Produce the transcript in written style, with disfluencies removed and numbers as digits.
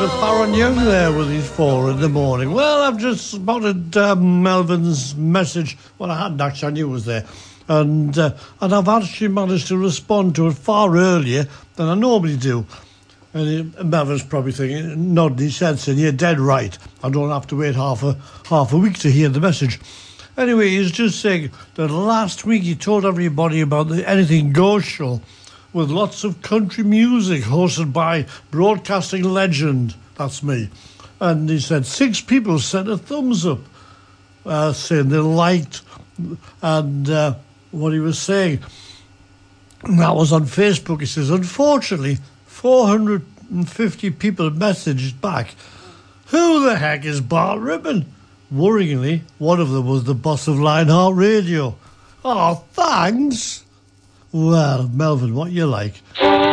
of Farron Young there with his 4 in the morning. Well, I've just spotted Melvin's message. Well, I hadn't actually, I knew it was there. And I've actually managed to respond to it far earlier than I normally do. And Melvin's probably thinking, nodding his head, saying, you're dead right. I don't have to wait half a week to hear the message. Anyway, he's just saying that last week he told everybody about the Anything Goes show with lots of country music hosted by broadcasting legend. That's me. And he said 6 people sent a thumbs up, saying they liked and what he was saying. And that was on Facebook. He says, unfortunately, 450 people messaged back, who the heck is Bart Ribbon? Worryingly, one of them was the boss of Lionheart Radio. Oh, thanks. Well, Melvin, what you like?